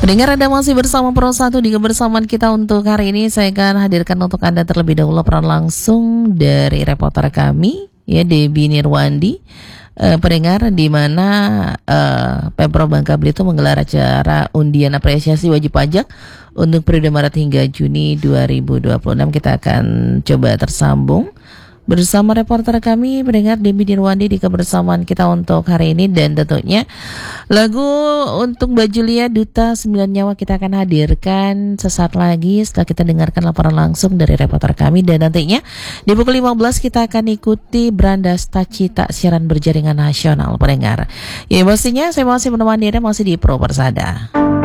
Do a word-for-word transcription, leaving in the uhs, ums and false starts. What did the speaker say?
Pendengar, Anda masih bersama Pro satu di kebersamaan kita untuk hari ini. Saya akan hadirkan untuk Anda terlebih dahulu peran langsung dari reporter kami, ya, Debbie Nirwandi. Uh, pendengar, di mana uh, Pemprov Bangka Belitung menggelar acara undian apresiasi wajib pajak untuk periode Maret hingga Juni dua ribu dua puluh enam. Kita akan coba tersambung bersama reporter kami, pendengar, Debbie Nirwandi di kebersamaan kita untuk hari ini. Dan tentunya lagu untuk Mbak Julia, Duta Sembilan Nyawa, kita akan hadirkan sesaat lagi setelah kita dengarkan laporan langsung dari reporter kami. Dan nantinya di pukul lima belas kita akan ikuti Brandasta Cita, siaran berjaringan nasional, pendengar. Ya, pastinya saya masih menemani Anda masih di Pro Persada.